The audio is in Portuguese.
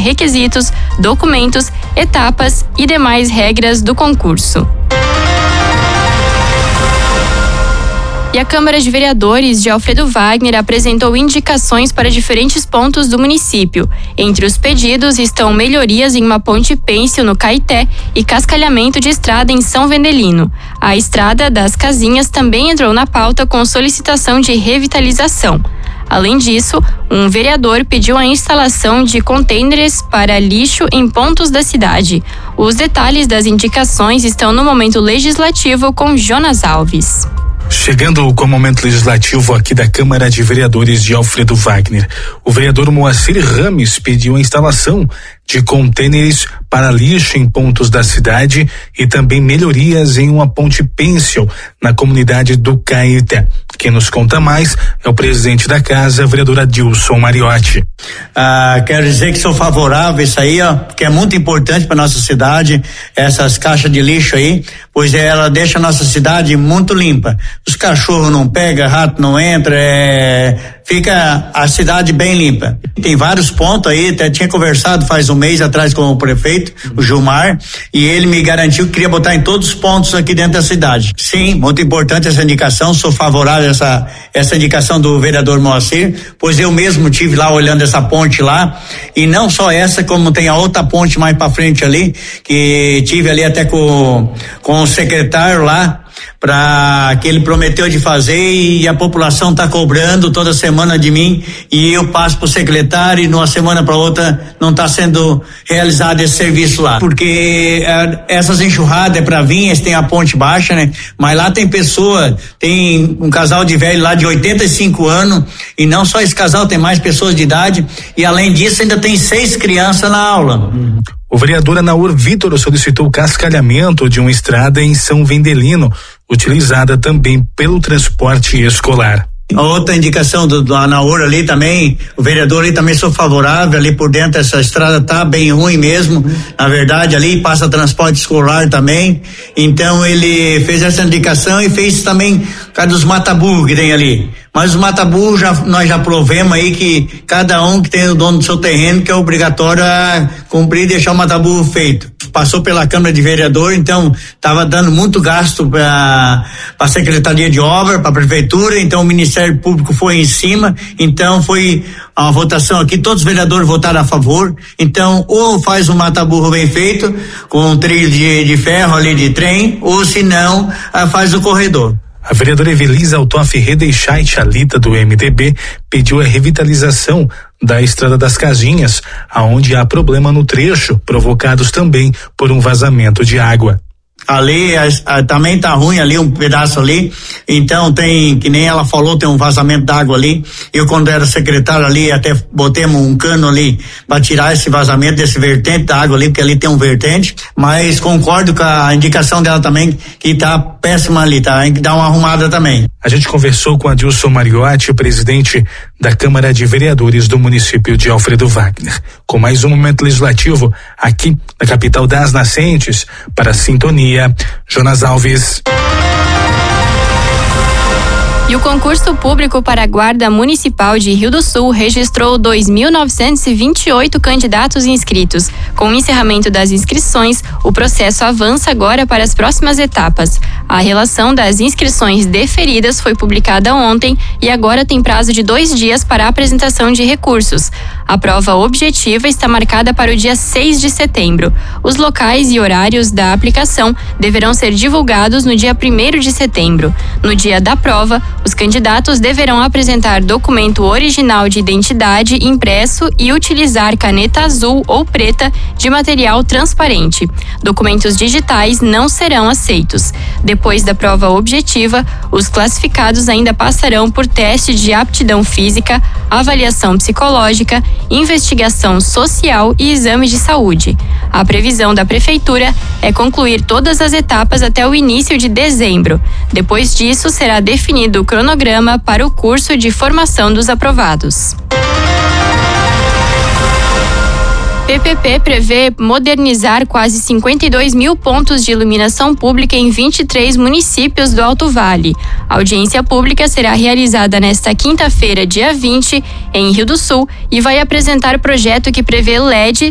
requisitos, documentos, etapas e demais regras do concurso. E a Câmara de Vereadores de Alfredo Wagner apresentou indicações para diferentes pontos do município. Entre os pedidos estão melhorias em uma ponte pêncil no Caeté e cascalhamento de estrada em São Vendelino. A estrada das Casinhas também entrou na pauta com solicitação de revitalização. Além disso, um vereador pediu a instalação de contêineres para lixo em pontos da cidade. Os detalhes das indicações estão no momento legislativo com Jonas Alves. Chegando com o momento legislativo aqui da Câmara de Vereadores de Alfredo Wagner, o vereador Moacir Rames pediu a instalação de contêineres para lixo em pontos da cidade e também melhorias em uma ponte pêncil na comunidade do Caeté. Quem nos conta mais é o presidente da casa, vereador Adilson Mariotti. Quero dizer que sou favorável a isso aí, porque é muito importante para nossa cidade, essas caixas de lixo aí, pois ela deixa a nossa cidade muito limpa. Os cachorros não pegam, rato não entra, fica a cidade bem limpa. Tem vários pontos aí, até tinha conversado faz um mês atrás com o prefeito, o Gilmar, e ele me garantiu que queria botar em todos os pontos aqui dentro da cidade. Sim, muito importante essa indicação, sou favorável a essa indicação do vereador Moacir, pois eu mesmo tive lá olhando essa ponte lá, e não só essa, como tem a outra ponte mais para frente ali, que tive ali até com o secretário lá, para que ele prometeu de fazer, e a população está cobrando toda semana de mim, e eu passo pro secretário e numa semana para outra não está sendo realizado esse serviço lá, porque essas enxurradas é para vir, tem a ponte baixa, né? Mas lá tem tem um casal de velho lá de 85 anos, e não só esse casal, tem mais pessoas de idade, e além disso ainda tem 6 crianças na aula. O vereador Anaur Vitor solicitou o cascalhamento de uma estrada em São Vendelino, utilizada também pelo transporte escolar. A outra indicação do Anaur ali também, o vereador ali também sou favorável, ali por dentro essa estrada tá bem ruim mesmo, na verdade ali passa transporte escolar também, então ele fez essa indicação e fez também por causa dos mataburros que tem ali. Mas os mataburros nós já provemos aí que cada um que tem o dono do seu terreno que é obrigatório a cumprir e deixar o mataburro feito. Passou pela Câmara de Vereador, então estava dando muito gasto para a Secretaria de Obra, para a Prefeitura, então o Ministério Público foi em cima, então foi uma votação aqui, todos os vereadores votaram a favor, então ou faz um mataburro bem feito, com um trilho de ferro ali de trem, ou se não, faz o corredor. A vereadora Evelisa Altoff Redeixait Alita, do MDB, pediu a revitalização da Estrada das Casinhas, aonde há problema no trecho, provocados também por um vazamento de água. Ali também tá ruim ali um pedaço ali, então tem, que nem ela falou, tem um vazamento d'água ali. Eu quando era secretário ali até botemos um cano ali para tirar esse vazamento desse vertente da água ali, porque ali tem um vertente, mas concordo com a indicação dela também, que tá péssima ali, tá? Tem que dar uma arrumada também. A gente conversou com Adilson Mariotti, presidente da Câmara de Vereadores do município de Alfredo Wagner, com mais um momento legislativo aqui na capital das nascentes. Para a Sintonia, Jonas Alves. E o concurso público para a Guarda Municipal de Rio do Sul registrou 2.928 candidatos inscritos. Com o encerramento das inscrições, o processo avança agora para as próximas etapas. A relação das inscrições deferidas foi publicada ontem e agora tem prazo de 2 dias para a apresentação de recursos. A prova objetiva está marcada para o dia 6 de setembro. Os locais e horários da aplicação deverão ser divulgados no dia 1º de setembro. No dia da prova, os candidatos deverão apresentar documento original de identidade impresso e utilizar caneta azul ou preta de material transparente. Documentos digitais não serão aceitos. Depois da prova objetiva, os classificados ainda passarão por teste de aptidão física, avaliação psicológica, investigação social e exame de saúde. A previsão da Prefeitura é concluir todas as etapas até o início de dezembro. Depois disso, será definido o cronograma para o curso de formação dos aprovados. PPP prevê modernizar quase 52 mil pontos de iluminação pública em 23 municípios do Alto Vale. A audiência pública será realizada nesta quinta-feira, dia 20, em Rio do Sul, e vai apresentar projeto que prevê LED,